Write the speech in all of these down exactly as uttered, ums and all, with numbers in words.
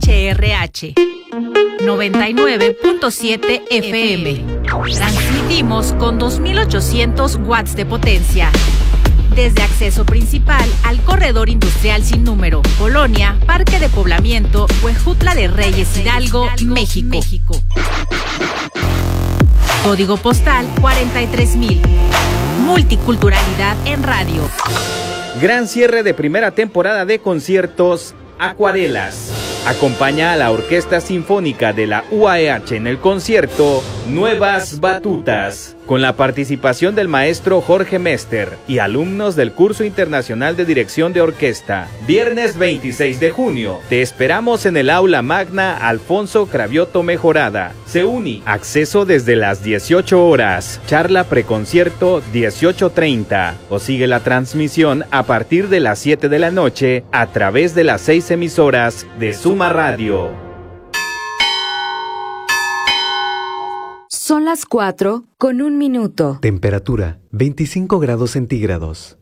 H R H noventa y nueve punto siete F M. Transmitimos con dos mil ochocientos watts de potencia. Desde acceso principal al corredor industrial sin número, Colonia, Parque de Poblamiento, Huejutla de Reyes, Hidalgo, México. México. Código postal cuarenta y tres mil. Multiculturalidad en radio. Gran cierre de primera temporada de conciertos Acuarelas. Acompaña a la Orquesta Sinfónica de la U A E H en el concierto Nuevas Batutas, con la participación del maestro Jorge Mester y alumnos del Curso Internacional de Dirección de Orquesta. Viernes veintiséis de junio, te esperamos en el Aula Magna Alfonso Cravioto Mejorada. Se uni, acceso desde las dieciocho horas, charla preconcierto dieciocho treinta, o sigue la transmisión a partir de las siete de la noche a través de las seis emisoras de Suma Radio. Son las cuatro con un minuto. Temperatura veinticinco grados centígrados.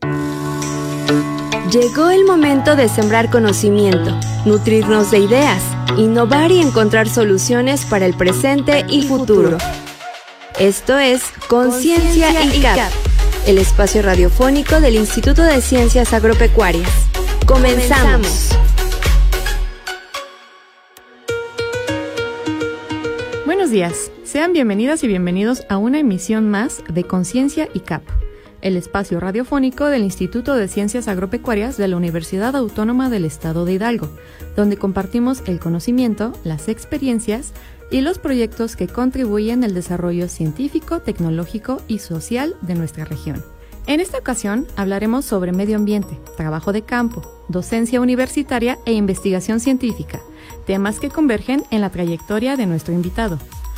Llegó el momento de sembrar conocimiento, nutrirnos de ideas, innovar y encontrar soluciones para el presente y futuro. Esto es Conciencia I C A P, el espacio radiofónico del Instituto de Ciencias Agropecuarias. Comenzamos. Buenos días, sean bienvenidas y bienvenidos a una emisión más de Conciencia I C A P, el espacio radiofónico del Instituto de Ciencias Agropecuarias de la Universidad Autónoma del Estado de Hidalgo, donde compartimos el conocimiento, las experiencias y los proyectos que contribuyen al desarrollo científico, tecnológico y social de nuestra región. En esta ocasión hablaremos sobre medio ambiente, trabajo de campo, docencia universitaria e investigación científica, temas que convergen en la trayectoria de nuestro invitado.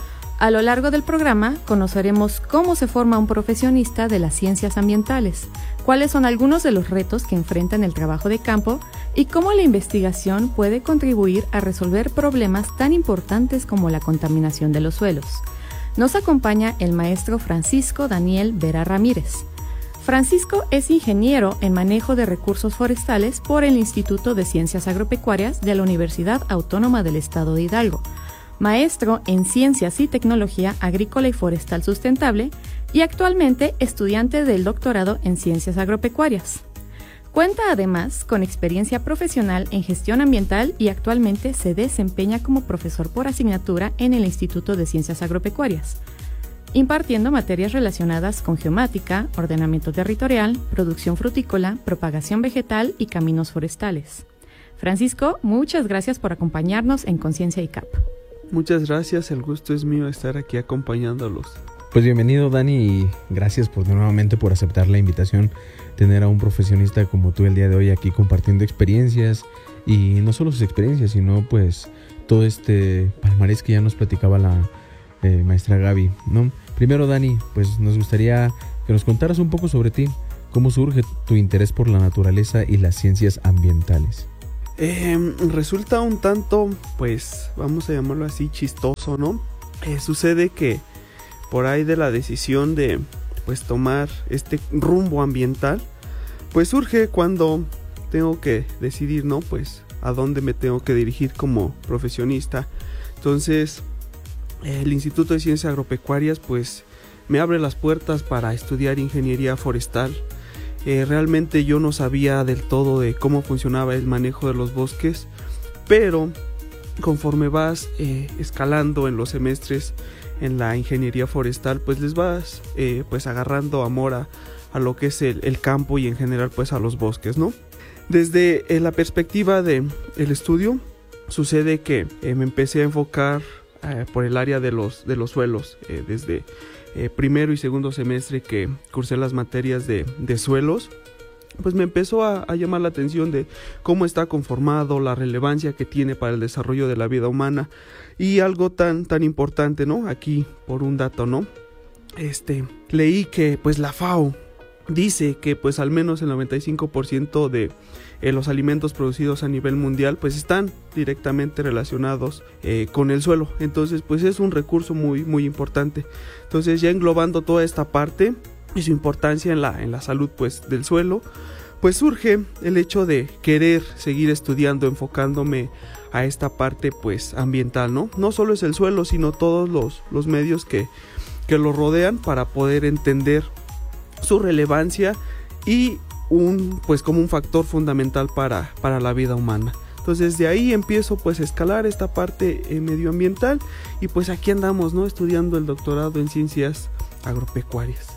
A lo largo del programa conoceremos cómo se forma un profesionista de las ciencias ambientales, cuáles son algunos de los retos que enfrentan el trabajo de campo y cómo la investigación puede contribuir a resolver problemas tan importantes como la contaminación de los suelos. Nos acompaña el maestro Francisco Daniel Vera Ramírez. Francisco es ingeniero en manejo de recursos forestales por el Instituto de Ciencias Agropecuarias de la Universidad Autónoma del Estado de Hidalgo, maestro en Ciencias y Tecnología Agrícola y Forestal Sustentable y actualmente estudiante del doctorado en Ciencias Agropecuarias. Cuenta además con experiencia profesional en gestión ambiental y actualmente se desempeña como profesor por asignatura en el Instituto de Ciencias Agropecuarias, impartiendo materias relacionadas con geomática, ordenamiento territorial, producción frutícola, propagación vegetal y caminos forestales. Francisco, muchas gracias por acompañarnos en Conciencia I C A P. Muchas gracias, el gusto es mío estar aquí acompañándolos. Pues bienvenido, Dani, y gracias por nuevamente por aceptar la invitación, tener a un profesionista como tú el día de hoy aquí compartiendo experiencias, y no solo sus experiencias, sino pues todo este palmarés que ya nos platicaba la eh, maestra Gaby, ¿no? Primero, Dani, pues nos gustaría que nos contaras un poco sobre ti, cómo surge tu interés por la naturaleza y las ciencias ambientales. Eh, resulta un tanto, pues, vamos a llamarlo así, chistoso, ¿no? Eh, sucede que por ahí de la decisión de, pues, tomar este rumbo ambiental, pues surge cuando tengo que decidir, ¿no? Pues, a dónde me tengo que dirigir como profesionista. Entonces, el Instituto de Ciencias Agropecuarias pues me abre las puertas para estudiar ingeniería forestal. Eh, realmente yo no sabía del todo de cómo funcionaba el manejo de los bosques, pero conforme vas eh, escalando en los semestres en la ingeniería forestal, pues les vas eh, pues agarrando amor a, a lo que es el, el campo y en general pues a los bosques, ¿no? Desde eh, la perspectiva del estudio, sucede que eh, me empecé a enfocar Eh, por el área de los, de los suelos, eh, desde eh, primero y segundo semestre que cursé las materias de, de suelos, pues me empezó a, a llamar la atención de cómo está conformado, la relevancia que tiene para el desarrollo de la vida humana y algo tan, tan importante, ¿no? Aquí, por un dato, ¿no? Este, leí que pues la FAO dice que pues al menos el noventa y cinco por ciento de eh, los alimentos producidos a nivel mundial pues están directamente relacionados eh, con el suelo. Entonces pues es un recurso muy muy importante. Entonces ya englobando toda esta parte y su importancia en la, en la salud pues del suelo, pues surge el hecho de querer seguir estudiando, enfocándome a esta parte pues ambiental, ¿no? No solo es el suelo, sino todos los, los medios que, que lo rodean, para poder entender su relevancia y un pues como un factor fundamental para, para la vida humana. Entonces de ahí empiezo pues a escalar esta parte eh, medioambiental, y pues aquí andamos, ¿no? Estudiando el doctorado en ciencias agropecuarias.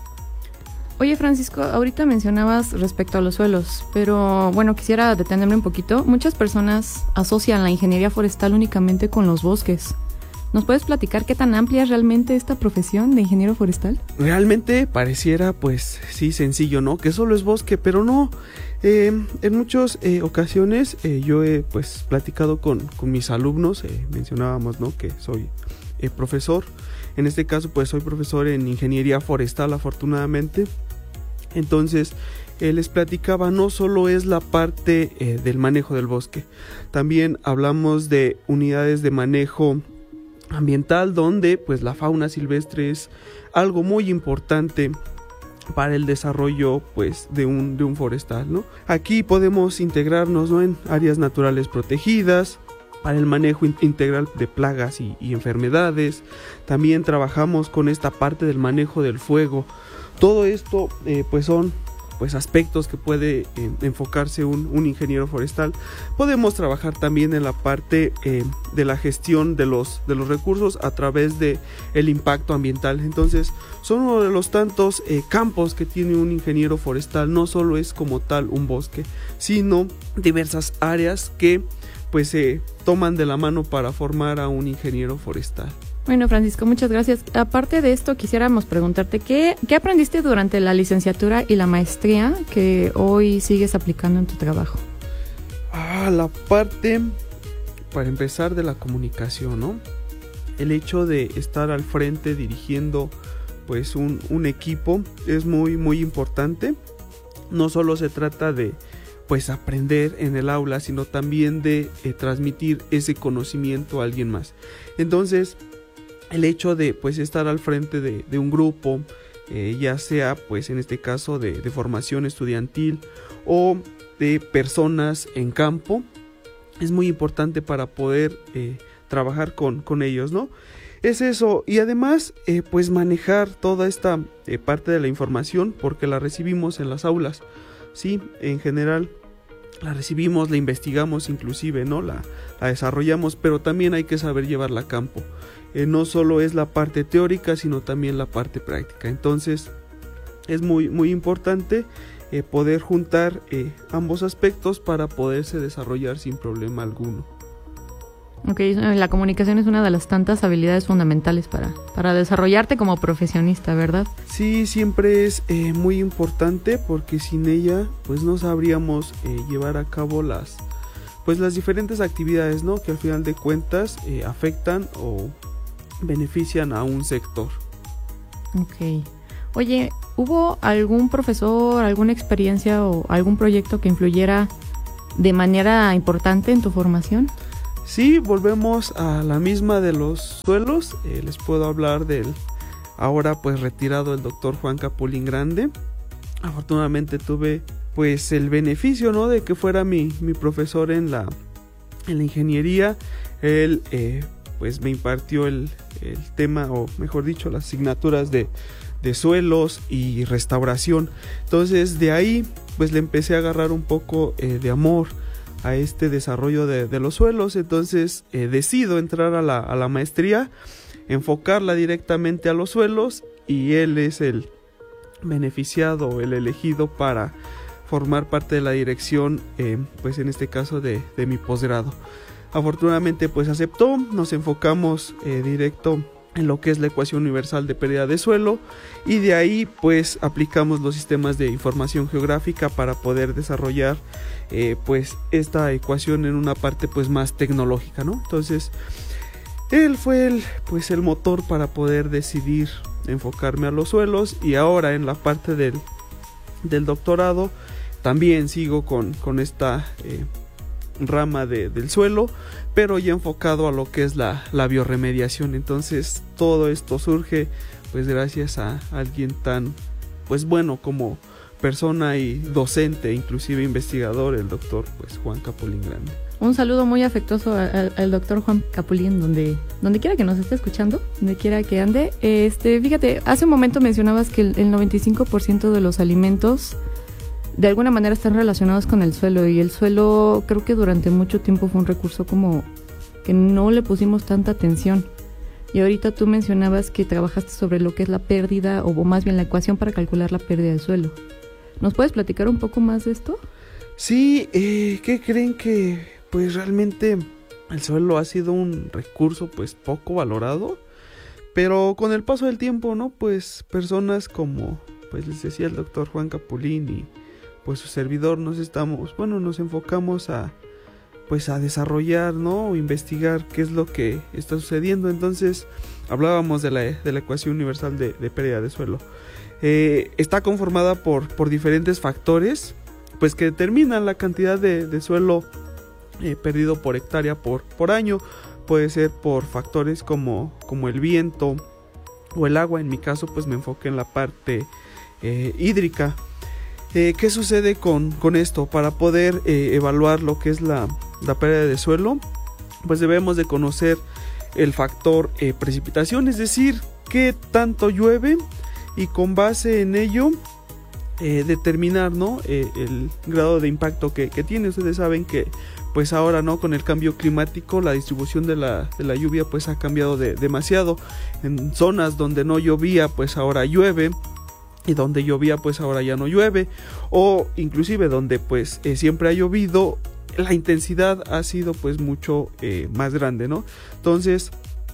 Oye, Francisco, ahorita mencionabas respecto a los suelos, pero bueno, quisiera detenerme un poquito. Muchas personas asocian la ingeniería forestal únicamente con los bosques. ¿Nos puedes platicar qué tan amplia es realmente esta profesión de ingeniero forestal? Realmente pareciera pues sí sencillo, ¿no? Que solo es bosque, pero no. Eh, en muchas eh, ocasiones eh, yo he pues platicado con, con mis alumnos, eh, mencionábamos, ¿no? Que soy eh, profesor. En este caso pues soy profesor en ingeniería forestal, afortunadamente. Entonces eh, les platicaba, no solo es la parte eh, del manejo del bosque, también hablamos de unidades de manejo ambiental, donde pues la fauna silvestre es algo muy importante para el desarrollo pues de un, de un forestal, ¿no? Aquí podemos integrarnos, ¿no? En áreas naturales protegidas, para el manejo integral de plagas y, y enfermedades. También trabajamos con esta parte del manejo del fuego. Todo esto eh, pues son pues aspectos que puede eh, enfocarse un, un ingeniero forestal. Podemos trabajar también en la parte eh, de la gestión de los, de los recursos a través de el impacto ambiental. Entonces son uno de los tantos eh, campos que tiene un ingeniero forestal. No solo es como tal un bosque, sino diversas áreas que pues se eh, toman de la mano para formar a un ingeniero forestal. Bueno, Francisco, muchas gracias. Aparte de esto, quisiéramos preguntarte, ¿qué, qué aprendiste durante la licenciatura y la maestría que hoy sigues aplicando en tu trabajo? Ah, la parte, para empezar, de la comunicación, ¿no? El hecho de estar al frente dirigiendo pues un, un equipo es muy, muy importante. No solo se trata de pues aprender en el aula, sino también de eh, transmitir ese conocimiento a alguien más. Entonces, el hecho de pues estar al frente de, de un grupo, eh, ya sea pues en este caso de, de formación estudiantil o de personas en campo, es muy importante para poder eh, trabajar con, con ellos, ¿no? Es eso, y además eh, pues manejar toda esta eh, parte de la información, porque la recibimos en las aulas, sí, en general la recibimos, la investigamos inclusive, ¿no? La, la desarrollamos, pero también hay que saber llevarla a campo. Eh, no solo es la parte teórica, sino también la parte práctica. Entonces es muy, muy importante eh, poder juntar eh, ambos aspectos para poderse desarrollar sin problema alguno. Ok, la comunicación es una de las tantas habilidades fundamentales para, para desarrollarte como profesionista, ¿verdad? Sí, siempre es eh, muy importante, porque sin ella pues no sabríamos eh, llevar a cabo las, pues, las diferentes actividades, ¿no? Que al final de cuentas eh, afectan o benefician a un sector. Ok. Oye, ¿hubo algún profesor, alguna experiencia o algún proyecto que influyera de manera importante en tu formación? Sí, volvemos a la misma de los suelos. Eh, les puedo hablar del ahora pues retirado el doctor Juan Capulín Grande. Afortunadamente tuve pues el beneficio, ¿no? De que fuera mi, mi profesor en la, en la ingeniería. Él eh, pues me impartió el, el tema, o mejor dicho, las asignaturas de, de suelos y restauración. Entonces de ahí pues le empecé a agarrar un poco eh, de amor a este desarrollo de, de los suelos. Entonces eh, decido entrar a la, a la maestría, enfocarla directamente a los suelos, y él es el beneficiado, el elegido para formar parte de la dirección, eh, pues en este caso de, de mi posgrado. Afortunadamente pues aceptó, nos enfocamos eh, directo en lo que es la ecuación universal de pérdida de suelo, y de ahí pues aplicamos los sistemas de información geográfica para poder desarrollar eh, pues esta ecuación en una parte pues más tecnológica, ¿no? Entonces él fue el, pues el motor para poder decidir enfocarme a los suelos, y ahora en la parte del, del doctorado también sigo con, con esta eh, rama de, del suelo, pero ya enfocado a lo que es la, la biorremediación. Entonces todo esto surge pues gracias a alguien tan pues bueno como persona y docente, inclusive investigador, el doctor pues Juan Capulín Grande. Un saludo muy afectuoso al doctor Juan Capulín, donde, donde quiera que nos esté escuchando, donde quiera que ande. Este, fíjate, hace un momento mencionabas que el, el noventa y cinco por ciento de los alimentos de alguna manera están relacionados con el suelo, y el suelo creo que durante mucho tiempo fue un recurso como que no le pusimos tanta atención. Y ahorita tú mencionabas que trabajaste sobre lo que es la pérdida, o más bien la ecuación para calcular la pérdida del suelo. ¿Nos puedes platicar un poco más de esto? Sí, eh, ¿qué creen? Que pues realmente el suelo ha sido un recurso pues poco valorado, pero con el paso del tiempo, ¿no? Pues personas como, pues les decía el doctor Juan Capulín y pues su servidor, nos estamos, bueno, nos enfocamos a pues a desarrollar, ¿no? O investigar qué es lo que está sucediendo. Entonces hablábamos de la, de la ecuación universal de, de pérdida de suelo. Eh, está conformada por, por diferentes factores pues que determinan la cantidad de, de suelo eh, perdido por hectárea por, por año. Puede ser por factores como, como el viento o el agua. En mi caso pues me enfoqué en la parte eh, hídrica. Eh, ¿Qué sucede con, con esto? Para poder eh, evaluar lo que es la, la pérdida de suelo, pues debemos de conocer el factor eh, precipitación, es decir, qué tanto llueve, y con base en ello eh, determinar, ¿no? eh, el grado de impacto que, que tiene. Ustedes saben que pues ahora, ¿no? Con el cambio climático, la distribución de la, de la lluvia pues ha cambiado de, demasiado. En zonas donde no llovía pues ahora llueve, y donde llovía pues ahora ya no llueve, o inclusive donde pues eh, siempre ha llovido, la intensidad ha sido pues mucho eh, más grande, ¿no? Entonces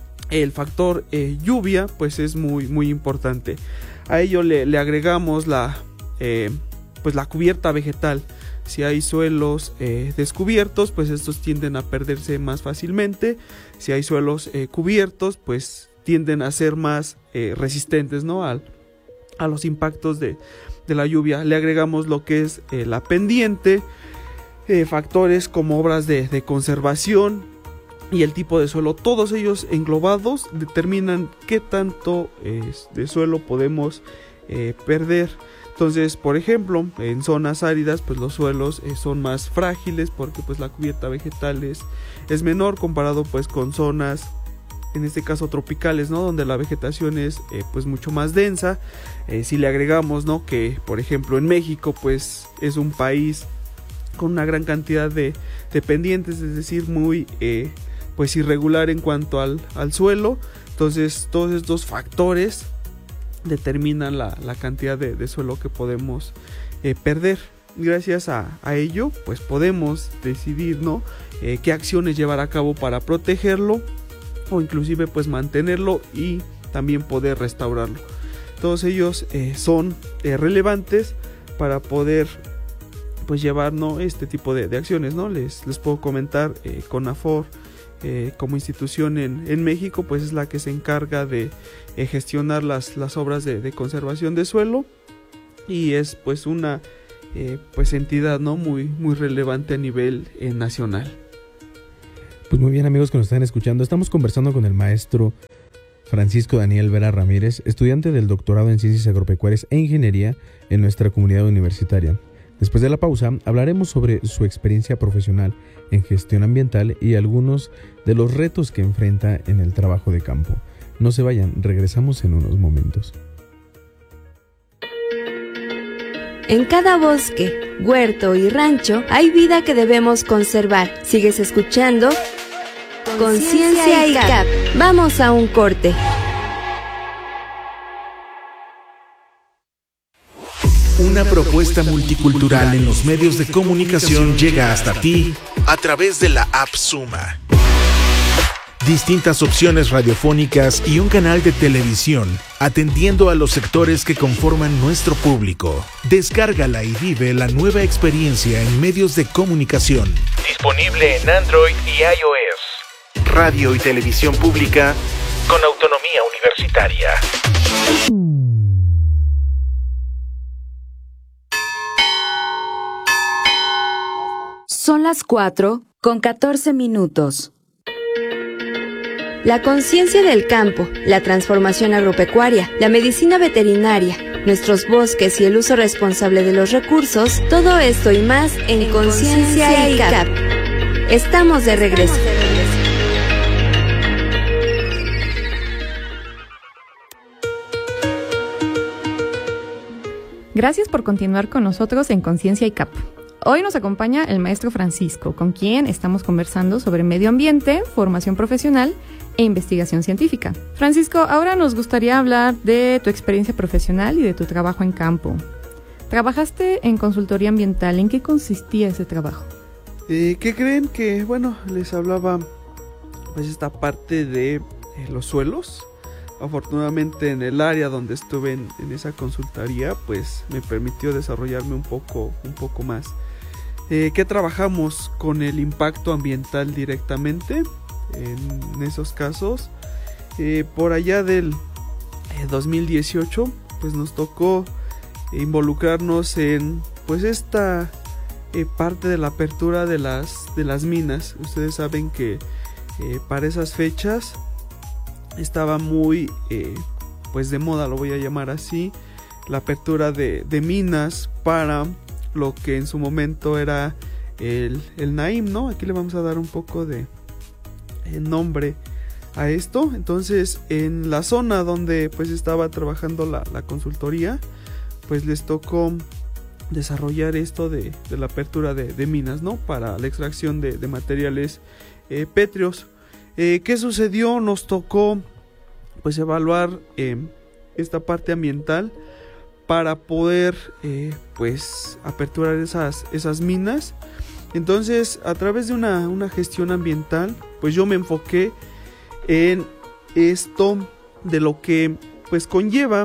el factor eh, lluvia pues es muy muy importante. A ello le, le agregamos la eh, pues la cubierta vegetal. Si hay suelos eh, descubiertos, pues estos tienden a perderse más fácilmente. Si hay suelos eh, cubiertos, pues tienden a ser más eh, resistentes, ¿no? al a los impactos de, de la lluvia. Le agregamos lo que es eh, la pendiente, eh, factores como obras de, de conservación y el tipo de suelo. Todos ellos englobados determinan qué tanto eh, de suelo podemos eh, perder. Entonces, por ejemplo, en zonas áridas pues los suelos eh, son más frágiles, porque pues la cubierta vegetal es, es menor comparado pues con zonas, en este caso tropicales, ¿no? Donde la vegetación es eh, pues mucho más densa. Eh, si le agregamos, ¿no? Que por ejemplo en México pues es un país con una gran cantidad de, de pendientes, es decir, muy eh, pues irregular en cuanto al, al suelo. Entonces todos estos factores determinan la, la cantidad de, de suelo que podemos eh, perder. Gracias a, a ello pues podemos decidir, ¿no? Eh, qué acciones llevar a cabo para protegerlo, o inclusive pues mantenerlo y también poder restaurarlo. Todos ellos eh, son eh, relevantes para poder pues llevar, ¿no? este tipo de, de acciones, ¿no? Les, les puedo comentar, eh, CONAFOR eh, como institución en, en México pues es la que se encarga de eh, gestionar las, las obras de, de conservación de suelo, y es pues una eh, pues entidad, ¿no? muy, muy relevante a nivel eh, nacional. Pues muy bien, amigos que nos están escuchando, estamos conversando con el maestro Francisco Daniel Vera Ramírez, estudiante del doctorado en Ciencias Agropecuarias e Ingeniería en nuestra comunidad universitaria. Después de la pausa, hablaremos sobre su experiencia profesional en gestión ambiental y algunos de los retos que enfrenta en el trabajo de campo. No se vayan, regresamos en unos momentos. En cada bosque, huerto y rancho hay vida que debemos conservar. Sigues escuchando Conciencia y C A P. Vamos a un corte. Una propuesta multicultural en los medios de comunicación llega hasta ti a través de la app Suma. Distintas opciones radiofónicas y un canal de televisión atendiendo a los sectores que conforman nuestro público. Descárgala y vive la nueva experiencia en medios de comunicación. Disponible en Android y iOS. Radio y televisión pública con autonomía universitaria. Son las cuatro con catorce minutos. La conciencia del campo, la transformación agropecuaria, la medicina veterinaria, nuestros bosques y el uso responsable de los recursos, todo esto y más en Conciencia I C A P. Estamos de regreso. Gracias por continuar con nosotros en Conciencia I C A P. Hoy nos acompaña el maestro Francisco, con quien estamos conversando sobre medio ambiente, formación profesional e investigación científica. Francisco, ahora nos gustaría hablar de tu experiencia profesional y de tu trabajo en campo. Trabajaste en consultoría ambiental. ¿En qué consistía ese trabajo? Eh, ¿Qué creen? Que, bueno, les hablaba pues esta parte de eh, los suelos. Afortunadamente en el área donde estuve en, en esa consultoría, pues me permitió desarrollarme un poco, un poco más. Eh, ¿Qué trabajamos con el impacto ambiental directamente? En esos casos, eh, por allá del eh, dos mil dieciocho, pues nos tocó involucrarnos en pues esta eh, parte de la apertura de las, de las minas. Ustedes saben que eh, para esas fechas estaba muy eh, pues de moda, lo voy a llamar así, la apertura de, de minas para lo que en su momento era el, el Naim, ¿no? Aquí le vamos a dar un poco de eh, nombre a esto. Entonces, en la zona donde pues estaba trabajando la, la consultoría, pues les tocó desarrollar esto de, de la apertura de, de minas, ¿no? Para la extracción de, de materiales eh, pétreos. Eh, ¿Qué sucedió? Nos tocó pues evaluar eh, esta parte ambiental para poder eh, pues aperturar esas, esas minas. Entonces, a través de una, una gestión ambiental, pues yo me enfoqué en esto de lo que pues conlleva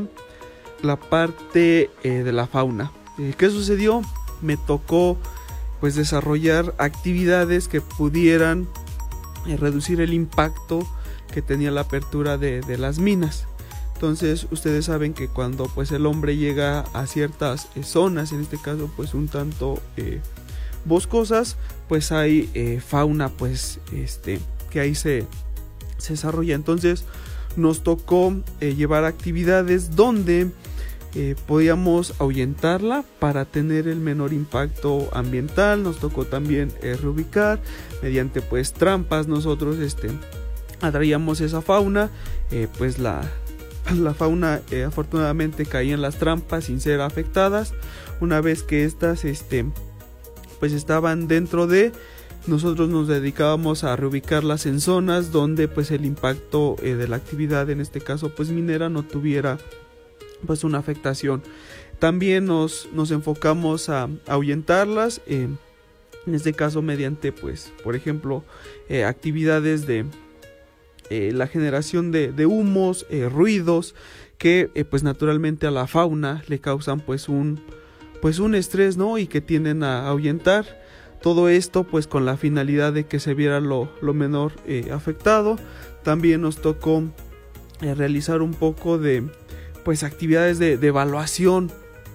la parte eh, de la fauna. Eh, ¿Qué sucedió? Me tocó pues desarrollar actividades que pudieran eh, reducir el impacto que tenía la apertura de, de las minas. Entonces ustedes saben que cuando pues el hombre llega a ciertas eh, zonas, en este caso pues un tanto eh, boscosas, pues hay eh, fauna pues este que ahí se, se desarrolla. Entonces nos tocó eh, llevar actividades donde eh, podíamos ahuyentarla para tener el menor impacto ambiental. Nos tocó también eh, reubicar mediante pues trampas. Nosotros este atraíamos esa fauna, eh, pues la La fauna eh, afortunadamente caía en las trampas sin ser afectadas. Una vez que estas este, pues estaban dentro de, nosotros nos dedicábamos a reubicarlas en zonas donde pues el impacto eh, de la actividad, en este caso pues minera, no tuviera pues una afectación. También nos, nos enfocamos a, a ahuyentarlas, eh, en este caso mediante pues por ejemplo eh, actividades de Eh, la generación de, de humos, eh, ruidos que eh, pues naturalmente a la fauna le causan pues un pues un estrés, ¿no? Y que tienden a ahuyentar. Todo esto pues con la finalidad de que se viera lo, lo menor eh, afectado. También nos tocó eh, realizar un poco de pues actividades de, de evaluación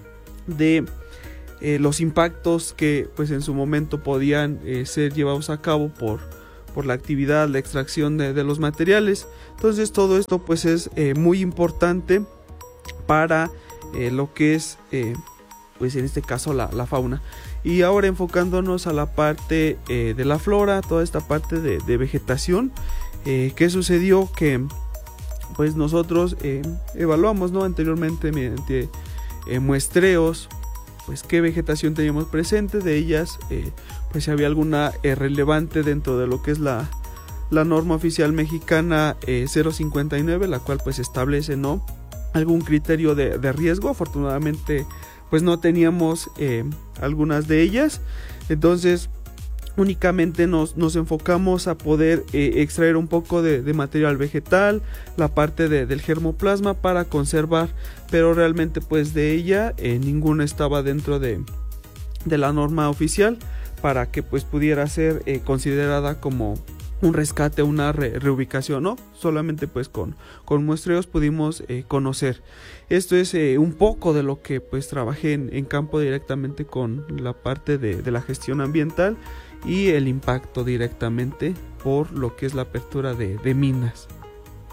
de eh, los impactos que pues en su momento podían eh, ser llevados a cabo por por la actividad, la extracción de, de los materiales. Entonces todo esto pues es eh, muy importante para eh, lo que es eh, pues en este caso la, la fauna. Y ahora enfocándonos a la parte eh, de la flora, toda esta parte de, de vegetación, eh, ¿qué sucedió? Que pues nosotros eh, evaluamos, ¿no? Anteriormente mediante eh, muestreos pues qué vegetación teníamos presente, de ellas eh, pues si había alguna eh, relevante dentro de lo que es la, la norma oficial mexicana eh, cero cincuenta y nueve, la cual pues establece, ¿no?, algún criterio de, de riesgo. Afortunadamente pues no teníamos eh, algunas de ellas. Entonces únicamente nos, nos enfocamos a poder eh, extraer un poco de, de material vegetal, la parte de, del germoplasma para conservar, pero realmente pues de ella eh, ninguna estaba dentro de, de la norma oficial para que pues pudiera ser eh, considerada como un rescate, una re, reubicación, ¿no? Solamente pues con, con muestreos pudimos eh, conocer. Esto es eh, un poco de lo que pues trabajé en, en campo directamente con la parte de, de la gestión ambiental y el impacto directamente por lo que es la apertura de, de minas.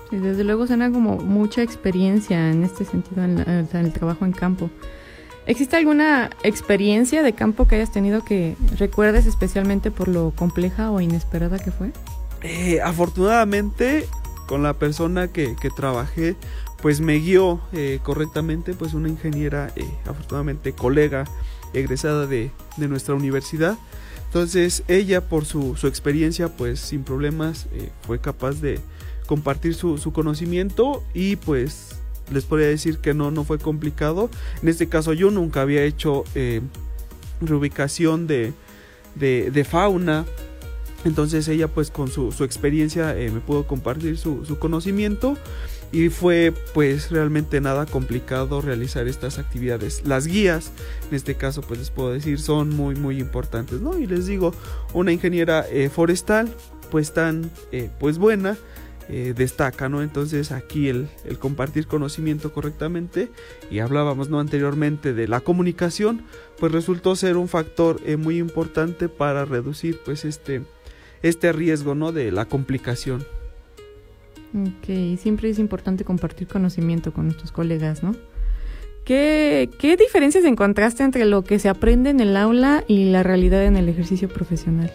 Sí, desde luego suena como mucha experiencia en este sentido, en, la, en el trabajo en campo. ¿Existe alguna experiencia de campo que hayas tenido que recuerdes especialmente por lo compleja o inesperada que fue? Eh, afortunadamente, con la persona que, que trabajé, pues me guió eh, correctamente, pues una ingeniera, eh, afortunadamente colega, egresada de, de nuestra universidad. Entonces ella, por su, su experiencia, pues sin problemas eh, fue capaz de compartir su, su conocimiento, y pues les podría decir que no, no fue complicado. En este caso yo nunca había hecho eh, reubicación de, de, de fauna. Entonces ella pues con su, su experiencia eh, me pudo compartir su, su conocimiento, y fue pues realmente nada complicado realizar estas actividades. Las guías, en este caso pues les puedo decir, son muy muy importantes, ¿no? Y les digo, una ingeniera eh, forestal pues tan eh, pues buena, Eh, destaca, ¿no? Entonces aquí el, el compartir conocimiento correctamente, y hablábamos, ¿no?, anteriormente de la comunicación, pues resultó ser un factor eh, muy importante para reducir pues este, este riesgo, ¿no?, de la complicación. Ok, siempre es importante compartir conocimiento con nuestros colegas, ¿no? ¿Qué, qué diferencias encontraste entre lo que se aprende en el aula y la realidad en el ejercicio profesional?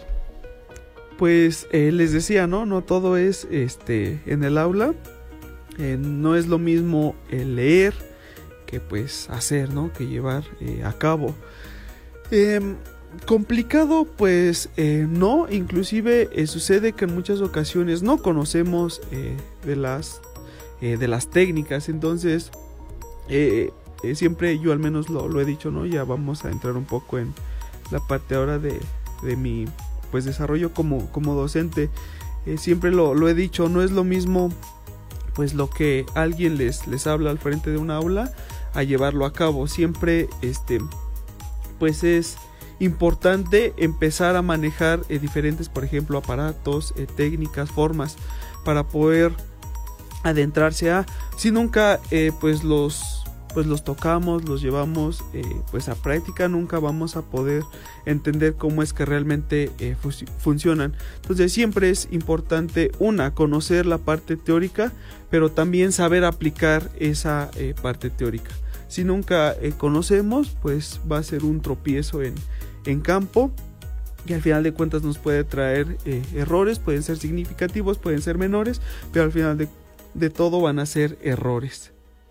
Pues eh, les decía, ¿no? No todo es este en el aula. Eh, no es lo mismo el leer que pues hacer, ¿no? Que llevar eh, a cabo. Eh, complicado, pues eh, no. Inclusive eh, sucede que en muchas ocasiones no conocemos eh, de las eh, de las técnicas. Entonces eh, eh, siempre yo al menos lo, lo he dicho, ¿no? Ya vamos a entrar un poco en la parte ahora de, de mi pues desarrollo como, como docente. Eh, siempre lo, lo he dicho, no es lo mismo pues lo que alguien les, les habla al frente de una aula a llevarlo a cabo. Siempre este pues es importante empezar a manejar eh, diferentes, por ejemplo, aparatos, eh, técnicas, formas, para poder adentrarse a, si nunca eh, pues los pues los tocamos, los llevamos eh, pues a práctica, nunca vamos a poder entender cómo es que realmente eh, fu- funcionan. Entonces siempre es importante, una, conocer la parte teórica, pero también saber aplicar esa eh, parte teórica. Si nunca eh, conocemos, pues va a ser un tropiezo en, en campo, y al final de cuentas nos puede traer eh, errores, pueden ser significativos, pueden ser menores, pero al final de, de todo van a ser errores.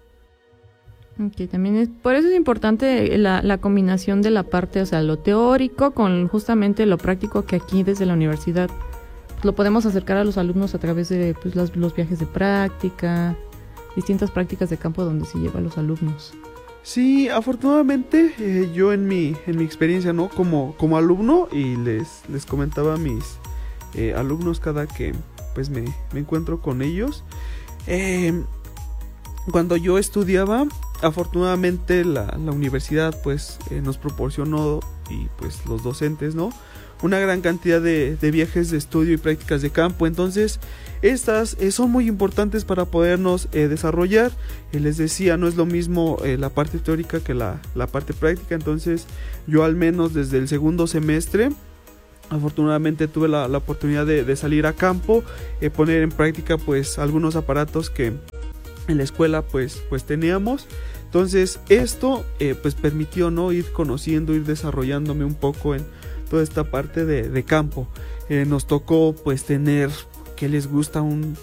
Okay, también es, por eso es importante la, la combinación de la parte, o sea, lo teórico con justamente lo práctico, que aquí desde la universidad pues, lo podemos acercar a los alumnos a través de pues, los, los viajes de práctica, distintas prácticas de campo donde se lleva a los alumnos. Sí, afortunadamente eh, yo en mi en mi experiencia, ¿no?, como como alumno, y les les comentaba a mis eh, alumnos cada que pues me, me encuentro con ellos, eh, cuando yo estudiaba, afortunadamente la, la universidad pues eh, nos proporcionó, y pues los docentes, ¿no?, una gran cantidad de, de viajes de estudio y prácticas de campo. Entonces estas eh, son muy importantes para podernos eh, desarrollar. Eh, les decía, no es lo mismo eh, la parte teórica que la, la parte práctica. Entonces yo al menos desde el segundo semestre afortunadamente tuve la, la oportunidad de, de salir a campo, eh, poner en práctica pues algunos aparatos que en la escuela pues, pues teníamos. Entonces esto eh, pues permitió, ¿no?, ir conociendo, ir desarrollándome un poco en toda esta parte de, de campo. Eh, nos tocó pues tener, que les gusta, un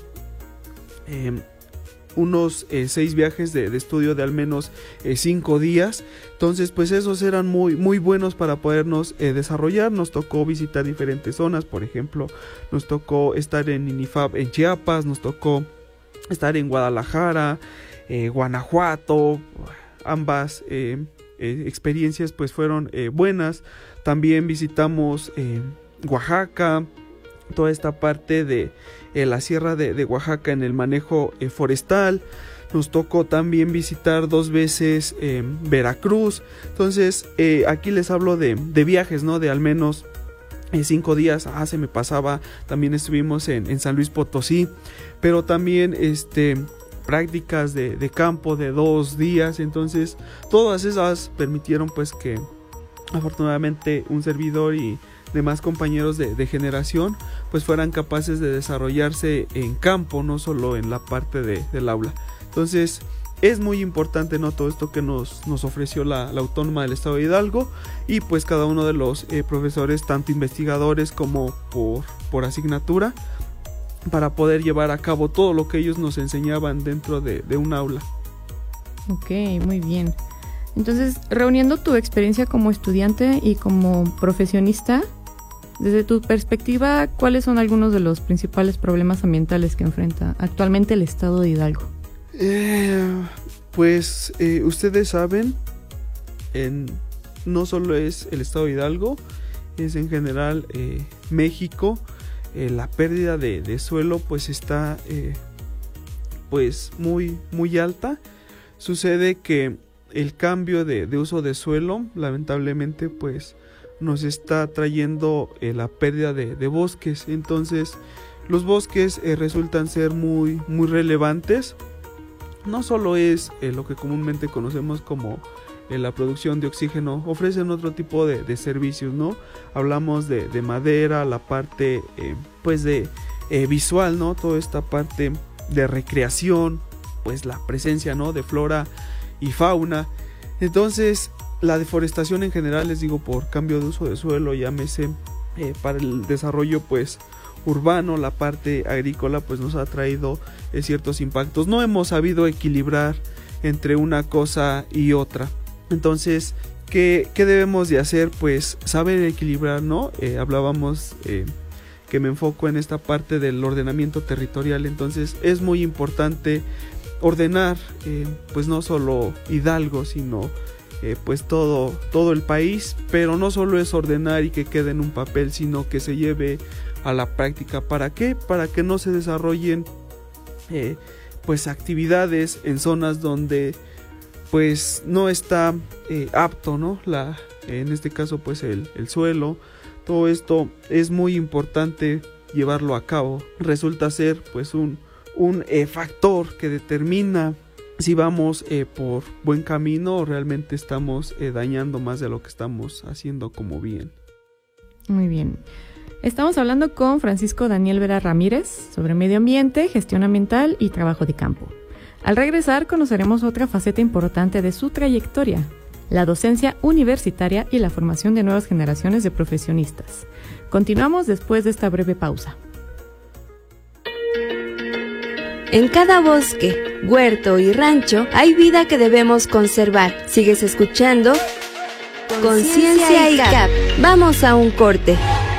eh, unos eh, seis viajes de, de estudio de al menos eh, cinco días. Entonces pues esos eran muy muy buenos para podernos eh, desarrollar. Nos tocó visitar diferentes zonas, por ejemplo nos tocó estar en INIFAP en Chiapas, nos tocó estar en Guadalajara, eh, Guanajuato. Ambas eh, eh, experiencias pues fueron eh, buenas. También visitamos eh, Oaxaca, toda esta parte de eh, la sierra de, de Oaxaca en el manejo eh, forestal. Nos tocó también visitar dos veces eh, Veracruz. Entonces eh, aquí les hablo de, de viajes, ¿no?, de al menos eh, cinco días. Ah, se me pasaba, también estuvimos en, en San Luis Potosí, pero también este prácticas de, de campo de dos días. Entonces todas esas permitieron pues que afortunadamente un servidor y demás compañeros de, de generación pues fueran capaces de desarrollarse en campo, no solo en la parte de, del aula. Entonces es muy importante, ¿no?, todo esto que nos, nos ofreció la, la Autónoma del Estado de Hidalgo, y pues cada uno de los eh, profesores, tanto investigadores como por, por asignatura, para poder llevar a cabo todo lo que ellos nos enseñaban dentro de, de un aula. Ok, muy bien. Entonces, reuniendo tu experiencia como estudiante y como profesionista, desde tu perspectiva, ¿cuáles son algunos de los principales problemas ambientales que enfrenta actualmente el Estado de Hidalgo? Eh, pues eh, ustedes saben, en, no solo es el Estado de Hidalgo, es en general eh, México. Eh, la pérdida de, de suelo pues está eh, pues muy, muy alta. Sucede que el cambio de, de uso de suelo lamentablemente pues nos está trayendo eh, la pérdida de, de bosques. Entonces los bosques eh, resultan ser muy, muy relevantes. No solo es eh, lo que comúnmente conocemos como eh, la producción de oxígeno, ofrecen otro tipo de, de servicios, ¿no? Hablamos de, de madera, la parte eh, pues de eh, visual, ¿no? Toda esta parte de recreación, pues la presencia, ¿no?, de flora y fauna. Entonces la deforestación en general, les digo, por cambio de uso de suelo, llámese eh, para el desarrollo pues urbano, la parte agrícola pues nos ha traído eh, ciertos impactos. No hemos sabido equilibrar entre una cosa y otra. Entonces, ¿qué, qué debemos de hacer? Pues saber equilibrar, ¿no? Eh, hablábamos eh, que me enfoco en esta parte del ordenamiento territorial. Entonces es muy importante ordenar eh, pues no solo Hidalgo, sino eh, pues todo, todo el país. Pero no solo es ordenar y que quede en un papel, sino que se lleve a la práctica. ¿Para qué? Para que no se desarrollen eh, pues actividades en zonas donde pues no está eh, apto, ¿no? La, en este caso pues el, el suelo. Todo esto es muy importante llevarlo a cabo. Resulta ser pues un, un eh, factor que determina si vamos eh, por buen camino o realmente estamos eh, dañando más de lo que estamos haciendo como bien. Muy bien. Estamos hablando con Francisco Daniel Vera Ramírez sobre medio ambiente, gestión ambiental y trabajo de campo. Al regresar conoceremos otra faceta importante de su trayectoria, la docencia universitaria y la formación de nuevas generaciones de profesionistas. Continuamos después de esta breve pausa. En cada bosque, huerto y rancho hay vida que debemos conservar. Sigues escuchando Conciencia y C A P. Vamos a un corte.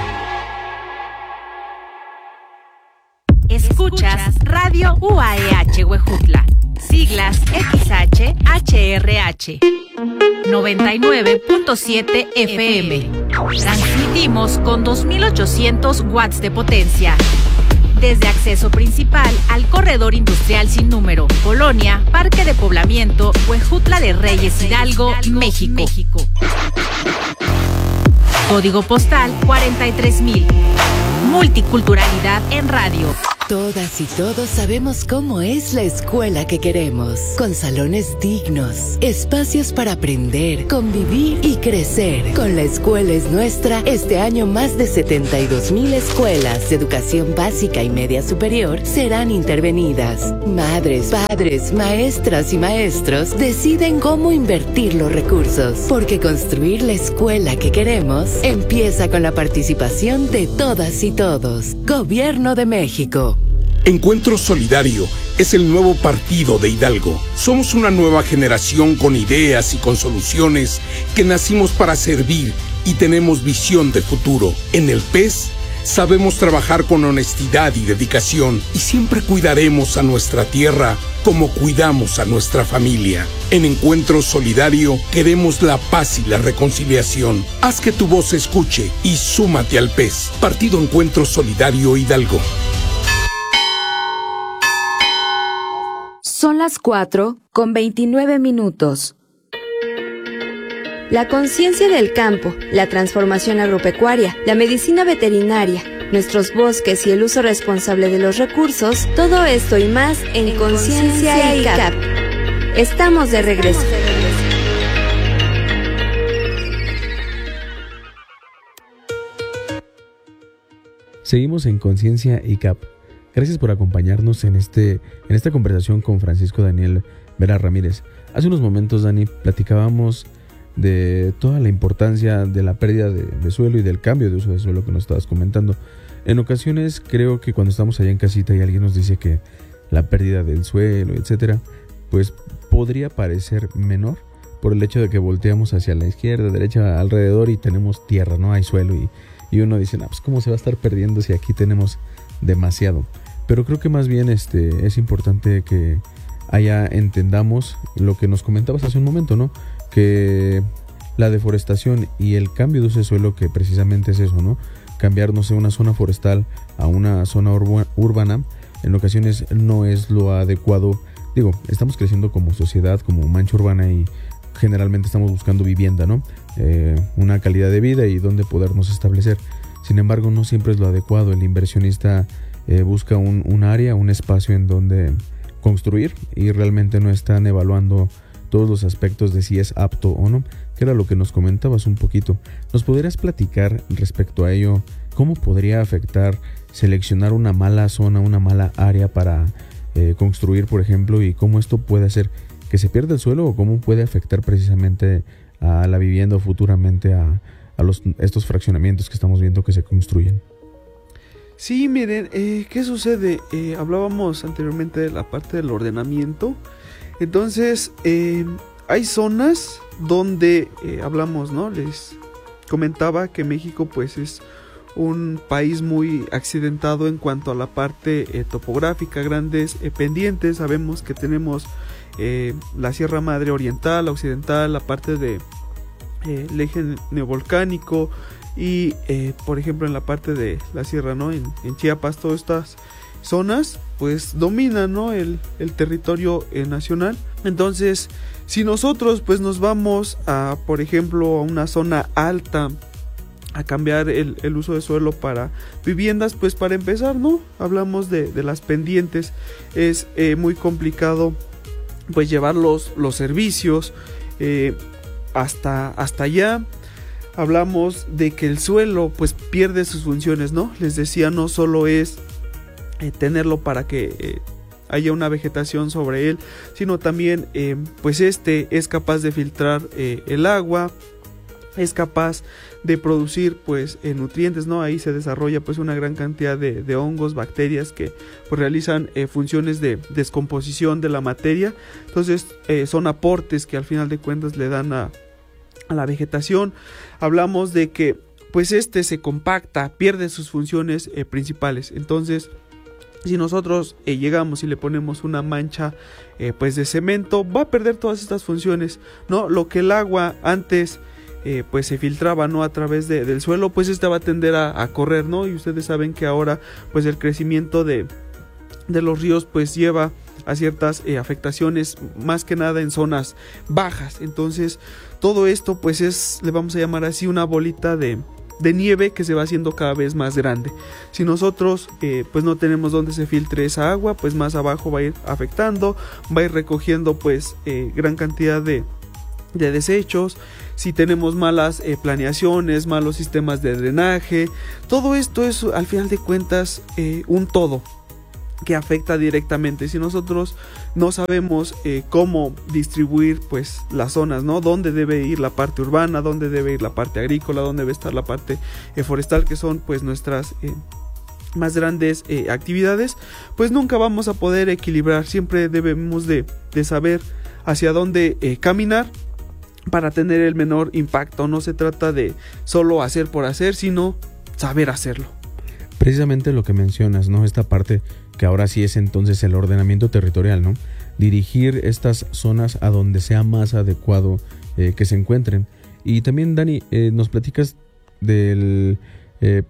Escuchas Radio U A E H Huejutla, siglas X H H R H, noventa y nueve punto siete F M. Transmitimos con dos mil ochocientos watts de potencia. Desde acceso principal al corredor industrial sin número, Colonia, Parque de Poblamiento, Huejutla de Reyes, Hidalgo, México. Código postal cuarenta y tres mil. Multiculturalidad en radio. Todas y todos sabemos cómo es la escuela que queremos, con salones dignos, espacios para aprender, convivir y crecer. Con La Escuela es Nuestra, este año más de setenta y dos mil escuelas de educación básica y media superior serán intervenidas. Madres, padres, maestras y maestros deciden cómo invertir los recursos, porque construir la escuela que queremos empieza con la participación de todas y todos. Gobierno de México. Encuentro Solidario es el nuevo partido de Hidalgo. Somos una nueva generación con ideas y con soluciones que nacimos para servir y tenemos visión de futuro. En el P E S sabemos trabajar con honestidad y dedicación y siempre cuidaremos a nuestra tierra como cuidamos a nuestra familia. En Encuentro Solidario queremos la paz y la reconciliación. Haz que tu voz se escuche y súmate al P E S. Partido Encuentro Solidario Hidalgo. Son las cuatro con veintinueve minutos. La conciencia del campo, la transformación agropecuaria, la medicina veterinaria, nuestros bosques y el uso responsable de los recursos, todo esto y más en Conciencia y C A P. Estamos de regreso. Seguimos en Conciencia I C A P. Gracias por acompañarnos en, este, en esta conversación con Francisco Daniel Vera Ramírez. Hace unos momentos, Dani, platicábamos de toda la importancia de la pérdida de, de suelo y del cambio de uso de suelo que nos estabas comentando. En ocasiones creo que cuando estamos allá en casita y alguien nos dice que la pérdida del suelo, etcétera, pues podría parecer menor por el hecho de que volteamos hacia la izquierda, derecha, alrededor y tenemos tierra, no hay suelo, y, y uno dice, no, pues cómo se va a estar perdiendo si aquí tenemos demasiado. Pero creo que más bien este, es importante que allá entendamos lo que nos comentabas hace un momento, ¿no? Que la deforestación y el cambio de uso de suelo, que precisamente es eso, ¿no? Cambiar, no sé, una zona forestal a una zona urba, urbana, en ocasiones no es lo adecuado. Digo, estamos creciendo como sociedad, como mancha urbana, y generalmente estamos buscando vivienda, ¿no? Eh, una calidad de vida y dónde podernos establecer. Sin embargo, no siempre es lo adecuado. El inversionista eh, busca un, un área, un espacio en donde construir, y realmente no están evaluando todos los aspectos de si es apto o no, que era lo que nos comentabas un poquito. ¿Nos podrías platicar respecto a ello? ¿Cómo podría afectar seleccionar una mala zona, una mala área para eh, construir, por ejemplo, y cómo esto puede hacer que se pierda el suelo, o cómo puede afectar precisamente a la vivienda o futuramente a, a los, estos fraccionamientos que estamos viendo que se construyen? Sí, miren, eh, ¿qué sucede? Eh, hablábamos anteriormente de la parte del ordenamiento. Entonces, eh, hay zonas donde eh, hablamos, ¿no? Les comentaba que México pues es un país muy accidentado en cuanto a la parte eh, topográfica, grandes eh, pendientes. Sabemos que tenemos eh, la Sierra Madre Oriental, Occidental, la parte de eh, el eje neovolcánico, y eh, por ejemplo en la parte de la sierra, ¿no? En, en Chiapas, todas estas zonas pues dominan, ¿no? el, el territorio eh, nacional. Entonces, si nosotros pues nos vamos a, por ejemplo, a una zona alta, a cambiar el, el uso de suelo para viviendas, pues para empezar, ¿no? Hablamos de, de las pendientes, es eh, muy complicado pues llevar los, los servicios eh, hasta, hasta allá. Hablamos de que el suelo pues pierde sus funciones, ¿no? Les decía, no solo es eh, tenerlo para que eh, haya una vegetación sobre él, sino también eh, pues este es capaz de filtrar eh, el agua, es capaz de producir pues eh, nutrientes, ¿no? Ahí se desarrolla pues una gran cantidad de, de hongos, bacterias que pues realizan eh, funciones de descomposición de la materia. Entonces eh, son aportes que al final de cuentas le dan a a la vegetación. Hablamos de que pues este se compacta, pierde sus funciones eh, principales. Entonces, si nosotros eh, llegamos y le ponemos una mancha eh, pues de cemento, va a perder todas estas funciones, ¿no? Lo que el agua antes eh, pues se filtraba, ¿no? A través de, del suelo, pues este va a tender a, a correr, ¿no? Y ustedes saben que ahora pues el crecimiento de, de los ríos pues lleva a ciertas eh, afectaciones, más que nada en zonas bajas. Entonces todo esto pues es, le vamos a llamar así, una bolita de, de nieve que se va haciendo cada vez más grande. Si nosotros eh, pues no tenemos donde se filtre esa agua, pues más abajo va a ir afectando, va a ir recogiendo pues eh, gran cantidad de, de desechos. Si tenemos malas eh, planeaciones, malos sistemas de drenaje, todo esto es al final de cuentas eh, un todo que afecta directamente. Si nosotros no sabemos eh, cómo distribuir pues las zonas, ¿no? Dónde debe ir la parte urbana, dónde debe ir la parte agrícola, dónde debe estar la parte eh, forestal, que son pues nuestras eh, más grandes eh, actividades, pues nunca vamos a poder equilibrar. Siempre debemos de, de saber hacia dónde eh, caminar para tener el menor impacto. No se trata de solo hacer por hacer, sino saber hacerlo. Precisamente lo que mencionas, ¿no? Esta parte que ahora sí es entonces el ordenamiento territorial, ¿no? Dirigir estas zonas a donde sea más adecuado eh, que se encuentren. Y también, Dani, eh, nos platicas de eh,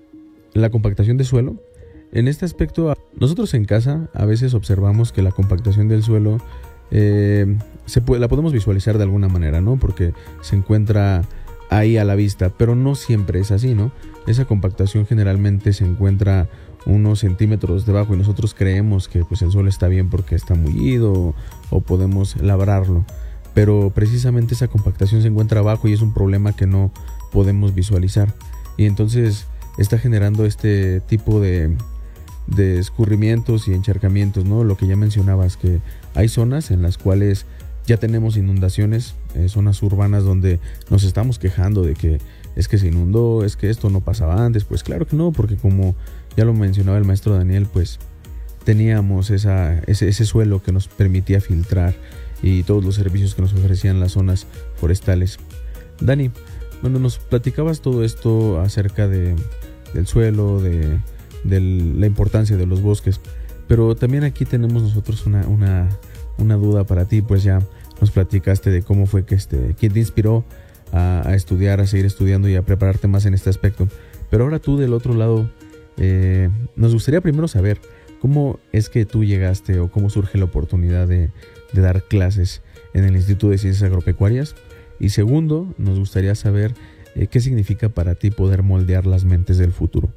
la compactación de suelo. En este aspecto, nosotros en casa a veces observamos que la compactación del suelo eh, se puede, la podemos visualizar de alguna manera, ¿no? Porque se encuentra ahí a la vista, pero no siempre es así, ¿no? Esa compactación generalmente se encuentra unos centímetros debajo y nosotros creemos que pues el suelo está bien porque está mullido o, o podemos labrarlo, pero precisamente esa compactación se encuentra abajo y es un problema que no podemos visualizar. Y entonces está generando este tipo de, de escurrimientos y encharcamientos, ¿no? Lo que ya mencionabas, que hay zonas en las cuales ya tenemos inundaciones, eh, zonas urbanas donde nos estamos quejando de que es que se inundó, es que esto no pasaba antes. Pues claro que no, porque como ya lo mencionaba el maestro Daniel, pues teníamos esa, ese, ese suelo que nos permitía filtrar y todos los servicios que nos ofrecían las zonas forestales. Dani, bueno, nos platicabas todo esto acerca de, del suelo, de, de la importancia de los bosques, pero también aquí tenemos nosotros una, una, una duda para ti. Pues ya nos platicaste de cómo fue que este, quién te inspiró a, a estudiar, a seguir estudiando y a prepararte más en este aspecto. Pero ahora tú del otro lado, eh, nos gustaría primero saber cómo es que tú llegaste o cómo surge la oportunidad de, de dar clases en el Instituto de Ciencias Agropecuarias. Y segundo, nos gustaría saber eh, qué significa para ti poder moldear las mentes del futuro.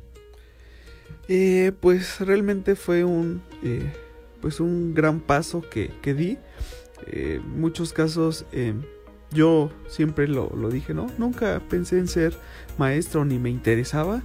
Eh, pues realmente fue un, eh, pues un gran paso que, que di. Eh, en muchos casos eh, yo siempre lo, lo dije, ¿no? Nunca pensé en ser maestro ni me interesaba.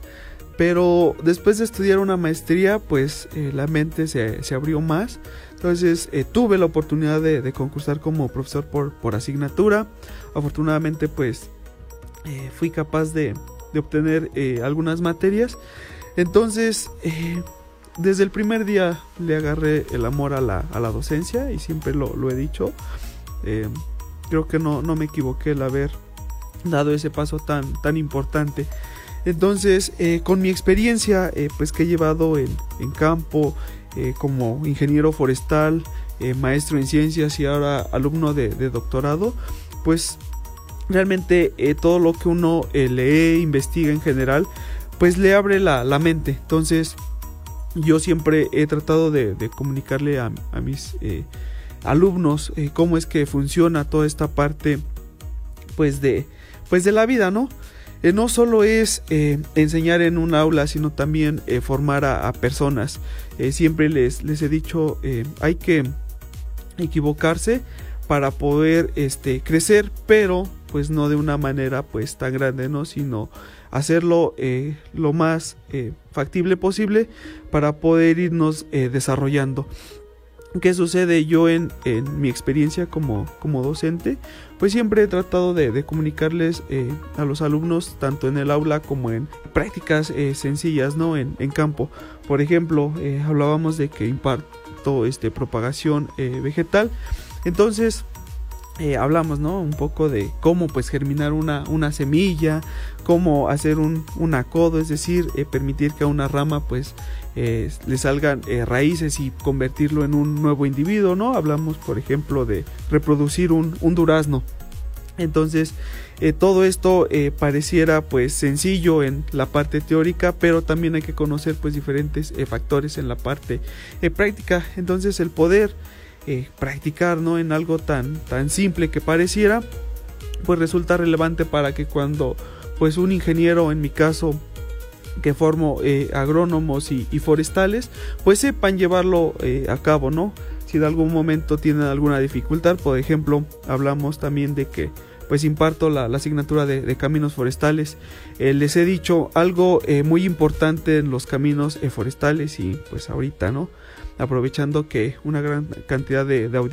Pero después de estudiar una maestría, pues eh, la mente se, se abrió más. Entonces eh, tuve la oportunidad de, de concursar como profesor por, por asignatura. Afortunadamente pues eh, fui capaz de, de obtener eh, algunas materias. Entonces eh, desde el primer día le agarré el amor a la, a la docencia y siempre lo, lo he dicho. Eh, creo que no, no me equivoqué al haber dado ese paso tan, tan importante. Entonces, eh, con mi experiencia eh, pues que he llevado en, en campo, eh, como ingeniero forestal, eh, maestro en ciencias y ahora alumno de, de doctorado, pues realmente eh, todo lo que uno eh, lee, investiga en general, pues le abre la, la mente. Entonces, yo siempre he tratado de, de comunicarle a, a mis eh, alumnos eh, cómo es que funciona toda esta parte pues de, pues de la vida, ¿no? Eh, no solo es eh, enseñar en un aula, sino también eh, formar a, a personas. Eh, siempre les, les he dicho, eh, hay que equivocarse para poder este, crecer, pero pues no de una manera pues tan grande, ¿no? Sino hacerlo eh, lo más eh, factible posible para poder irnos eh, desarrollando. ¿Qué sucede? Yo en, en mi experiencia como, como docente, pues siempre he tratado de, de comunicarles eh, a los alumnos tanto en el aula como en prácticas eh, sencillas, ¿no? En, en campo. Por ejemplo, eh, hablábamos de que imparto este, propagación eh, vegetal. Entonces, eh, hablamos, ¿no? Un poco de cómo pues germinar una, una semilla, cómo hacer un, un acodo, es decir, eh, permitir que a una rama pues eh, le salgan eh, raíces y convertirlo en un nuevo individuo, ¿no? Hablamos, por ejemplo, de reproducir un, un durazno. Entonces, eh, todo esto eh, pareciera pues sencillo en la parte teórica, pero también hay que conocer pues diferentes eh, factores en la parte eh, práctica. Entonces, el poder Eh, practicar, ¿no? En algo tan, tan simple que pareciera, pues resulta relevante para que cuando pues un ingeniero, en mi caso que formo eh, agrónomos y, y forestales, pues sepan llevarlo eh, a cabo, ¿no? Si de algún momento tienen alguna dificultad, por ejemplo, hablamos también de que pues imparto la, la asignatura de, de caminos forestales. Eh, les he dicho algo eh, muy importante en los caminos eh, forestales y pues ahorita, ¿no? Aprovechando que una gran cantidad de, de audiencia